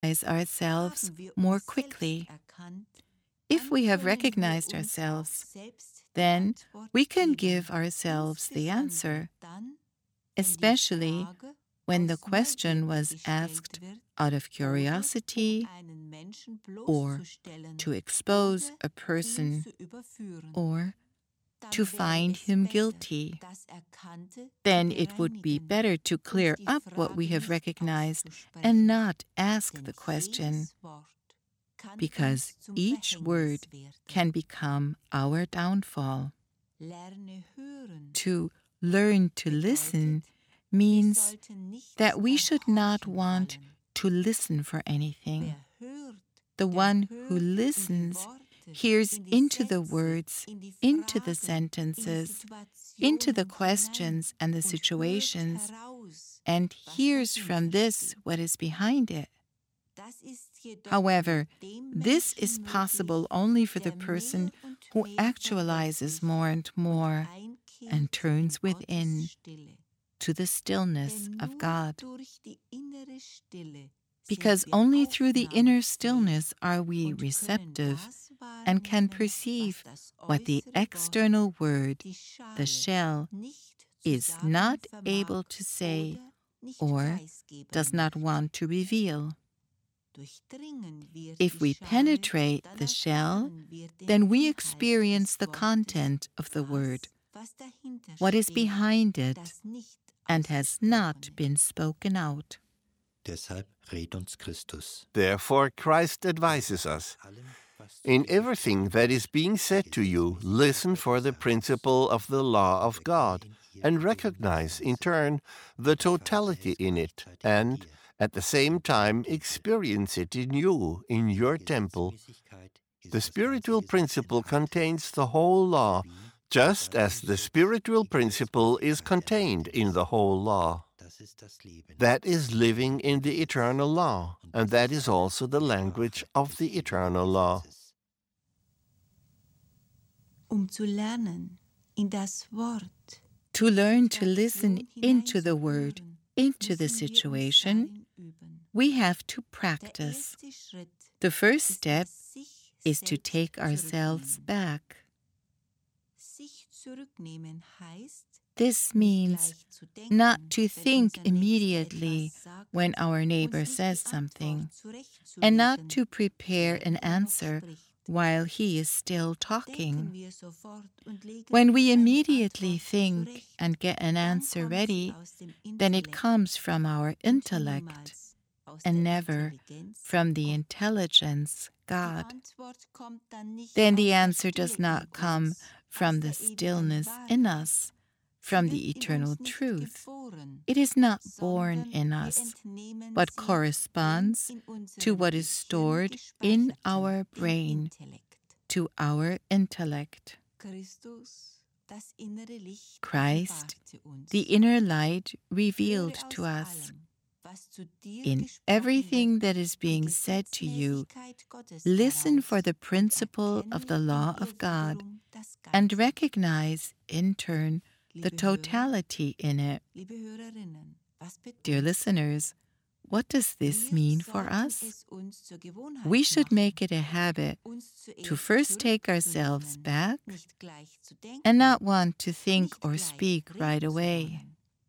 ourselves more quickly. If we have recognized ourselves, then we can give ourselves the answer, especially when the question was asked out of curiosity or to expose a person or to find him guilty. Then it would be better to clear up what we have recognized and not ask the question, because each word can become our downfall. To learn to listen means that we should not want to listen for anything. The one who listens hears into the words, into the sentences, into the questions and the situations, and hears from this what is behind it. However, this is possible only for the person who actualizes more and more and turns within to the stillness of God. Because only through the inner stillness are we receptive and can perceive what the external word, the shell, is not able to say or does not want to reveal. If we penetrate the shell, then we experience the content of the word, what is behind it, and has not been spoken out. Therefore, Christ advises us, in everything that is being said to you, listen for the principle of the law of God, and recognize, in turn, the totality in it, and, at the same time, experience it in you, in your temple. The spiritual principle contains the whole law, just as the spiritual principle is contained in the whole law. That is living in the eternal law, and that is also the language of the eternal law. To learn to listen into the word, into the situation, we have to practice. The first step is to take ourselves back. This means not to think immediately when our neighbor says something, and not to prepare an answer while he is still talking. When we immediately think and get an answer ready, then it comes from our intellect and never from the intelligence, God. Then the answer does not come from the stillness in us, from the eternal truth. It is not born in us, but corresponds to what is stored in our brain, to our intellect. Christ, the inner light, revealed to us. In everything that is being said to you, listen for the principle of the law of God and recognize, in turn, the totality in it. Dear listeners, what does this mean for us? We should make it a habit to first take ourselves back and not want to think or speak right away.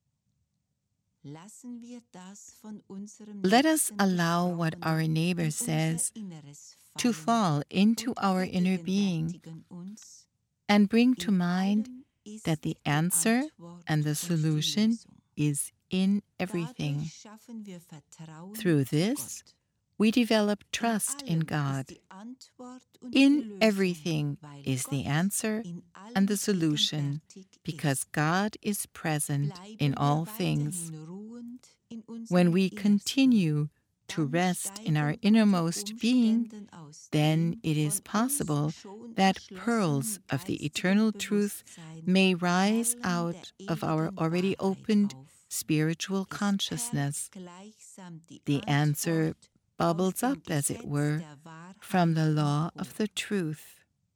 Let us allow what our neighbor says to fall into our inner being and bring to mind that the answer and the solution is in everything. Through this, we develop trust in God. In everything is the answer and the solution, because God is present in all things. When we continue to rest in our innermost being, then it is possible that pearls of the eternal truth may rise out of our already opened spiritual consciousness. The answer bubbles up, as it were, from the law of the truth.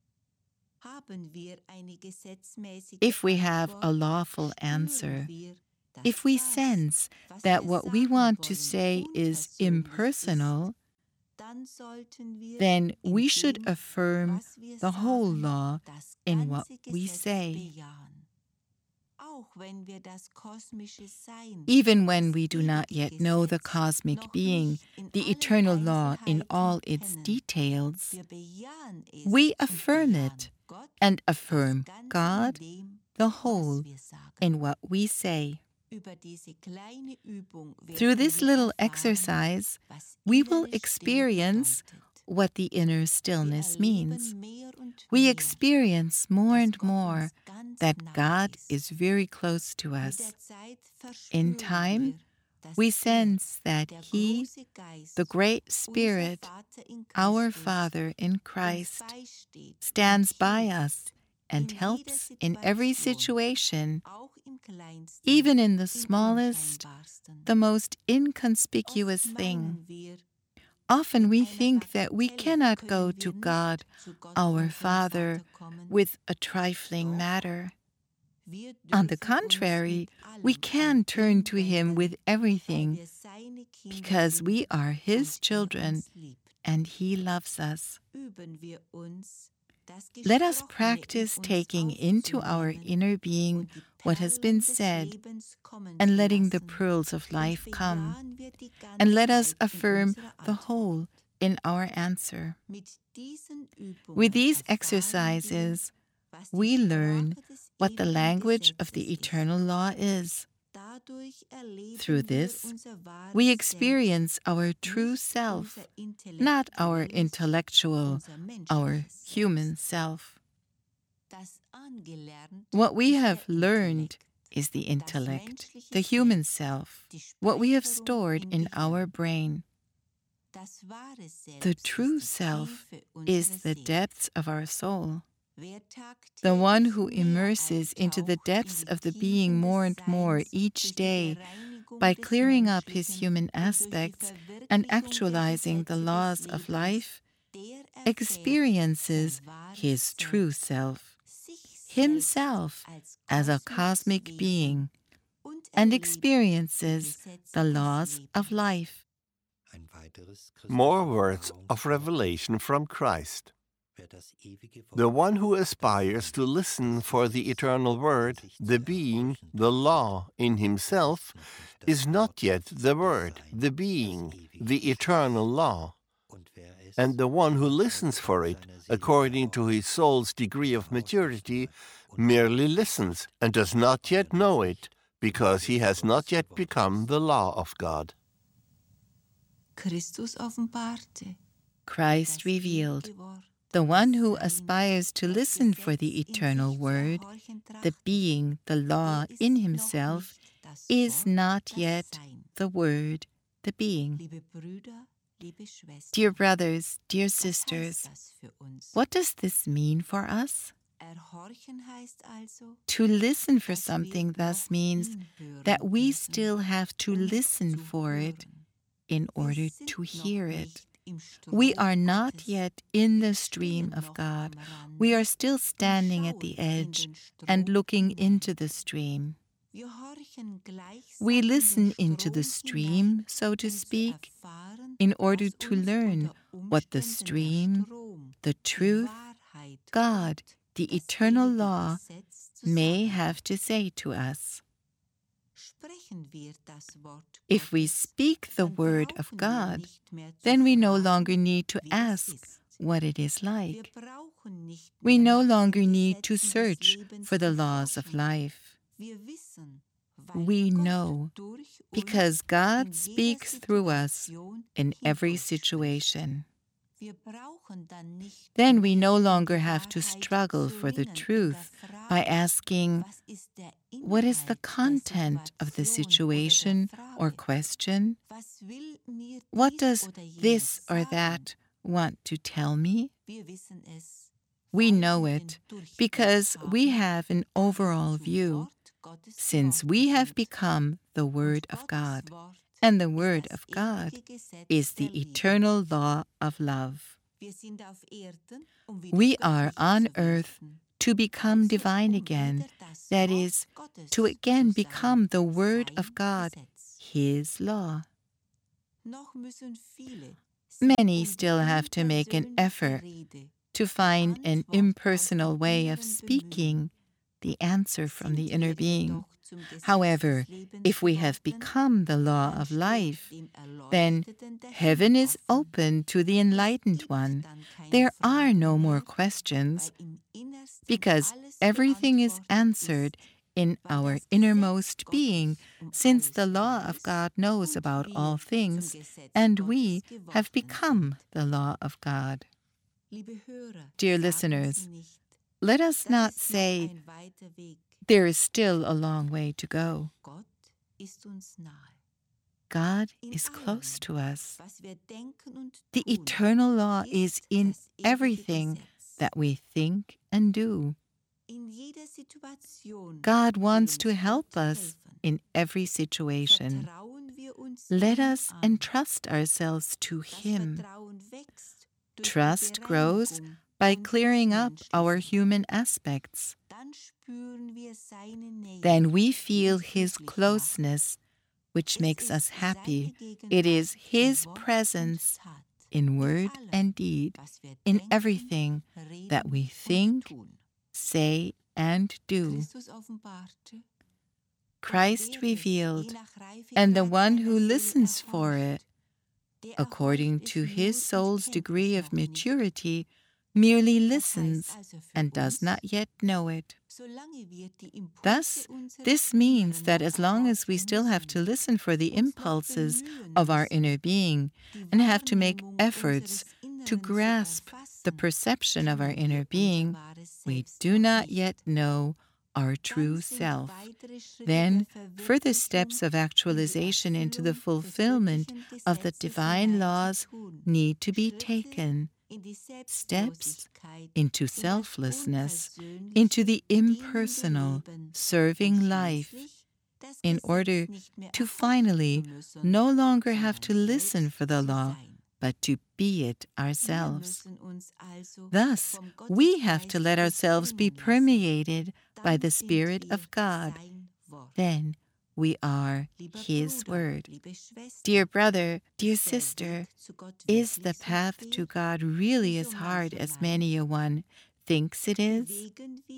If we have a lawful answer, if we sense that what we want to say is impersonal, then we should affirm the whole law in what we say. Even when we do not yet know the cosmic being, the eternal law in all its details, we affirm it and affirm God, the whole, in what we say. Through this little exercise, we will experience what the inner stillness means. We experience more and more that God is very close to us. In time, we sense that He, the Great Spirit, our Father in Christ, stands by us and helps in every situation, even in the smallest, the most inconspicuous thing. Often we think that we cannot go to God, our Father, with a trifling matter. On the contrary, we can turn to Him with everything, because we are His children and He loves us. Let us practice taking into our inner being what has been said and letting the pearls of life come, and let us affirm the whole in our answer. With these exercises, we learn what the language of the eternal law is. Through this, we experience our true self, not our intellectual, our human self. What we have learned is the intellect, the human self, what we have stored in our brain. The true self is the depths of our soul. The one who immerses into the depths of the being more and more each day by clearing up his human aspects and actualizing the laws of life, experiences his true self, himself as a cosmic being, and experiences the laws of life. More words of revelation from Christ. The one who aspires to listen for the eternal word, the being, the law in himself, is not yet the word, the being, the eternal law. And the one who listens for it, according to his soul's degree of maturity, merely listens and does not yet know it, because he has not yet become the law of God. Christ revealed. The one who aspires to listen for the eternal word, the being, the law in himself, is not yet the word, the being. Dear brothers, dear sisters, what does this mean for us? To listen for something thus means that we still have to listen for it in order to hear it. We are not yet in the stream of God. We are still standing at the edge and looking into the stream. We listen into the stream, so to speak, in order to learn what the stream, the truth, God, the eternal law, may have to say to us. If we speak the word of God, then we no longer need to ask what it is like. We no longer need to search for the laws of life. We know, because God speaks through us in every situation. Then we no longer have to struggle for the truth by asking, what is the content of the situation or question? What does this or that want to tell me? We know it because we have an overall view, since we have become the Word of God, and the Word of God is the eternal law of love. We are on earth to become divine again, that is, to again become the Word of God, His law. Many still have to make an effort to find an impersonal way of speaking the answer from the inner being. However, if we have become the law of life, then heaven is open to the enlightened one. There are no more questions, because everything is answered in our innermost being, since the law of God knows about all things, and we have become the law of God. Dear listeners, let us not say there is still a long way to go. God is close to us. The eternal law is in everything that we think and do. God wants to help us in every situation. Let us entrust ourselves to Him. Trust grows by clearing up our human aspects. Then we feel His closeness, which makes us happy. It is His presence in word and deed, in everything that we think, say, and do. Christ revealed, and the one who listens for it, according to his soul's degree of maturity, merely listens and does not yet know it. Thus, this means that as long as we still have to listen for the impulses of our inner being and have to make efforts to grasp the perception of our inner being, we do not yet know our true self. Then, further steps of actualization into the fulfillment of the divine laws need to be taken. Steps into selflessness, into the impersonal, serving life, in order to finally no longer have to listen for the law, but to be it ourselves. Thus, we have to let ourselves be permeated by the Spirit of God. Then we are His Word. Dear brother, dear sister, is the path to God really as hard as many a one thinks it is?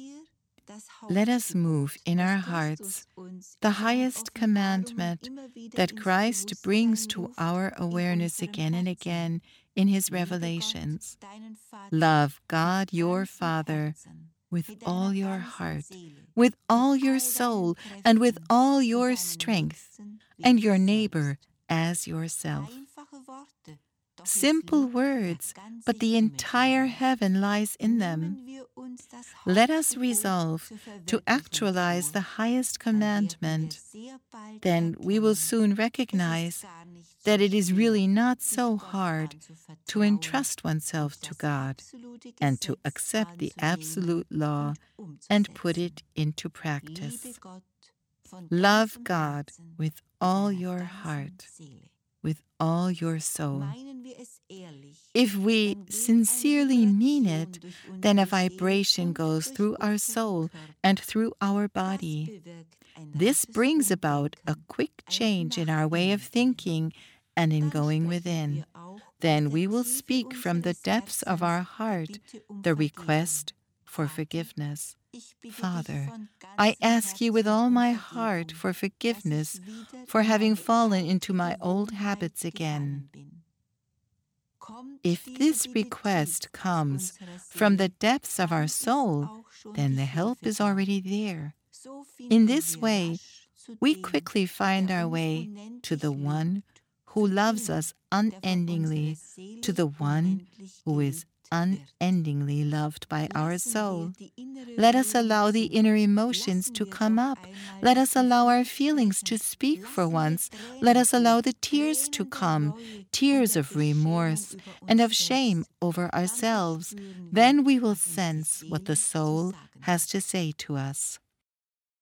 Let us move in our hearts the highest commandment that Christ brings to our awareness again and again in His revelations. Love God your Father with all your heart, with all your soul, and with all your strength, and your neighbor as yourself. Simple words, but the entire heaven lies in them. Let us resolve to actualize the highest commandment. Then we will soon recognize that it is really not so hard to entrust oneself to God and to accept the absolute law and put it into practice. Love God with all your heart, with all your soul. If we sincerely mean it, then a vibration goes through our soul and through our body. This brings about a quick change in our way of thinking and in going within. Then we will speak from the depths of our heart the request for forgiveness. Father, I ask you with all my heart for forgiveness for having fallen into my old habits again. If this request comes from the depths of our soul, then the help is already there. In this way, we quickly find our way to the one who loves us unendingly, to the one who is unendingly loved by our soul. Let us allow the inner emotions to come up. Let us allow our feelings to speak for once. Let us allow the tears to come, tears of remorse and of shame over ourselves. Then we will sense what the soul has to say to us.